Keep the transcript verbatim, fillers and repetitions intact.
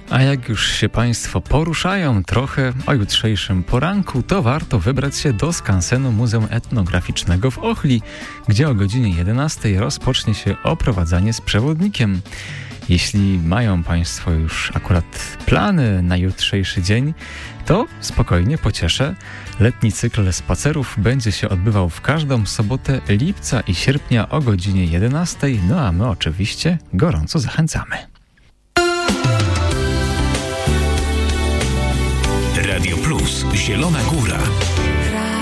A jak już się Państwo poruszają trochę o jutrzejszym poranku, to warto wybrać się do skansenu Muzeum Etnograficznego w Ochli, gdzie o godzinie jedenastej rozpocznie się oprowadzanie z przewodnikiem. Jeśli mają Państwo już akurat plany na jutrzejszy dzień, to spokojnie pocieszę. Letni cykl spacerów będzie się odbywał w każdą sobotę lipca i sierpnia o godzinie jedenastej, no a my oczywiście gorąco zachęcamy. Radio Plus, Zielona Góra.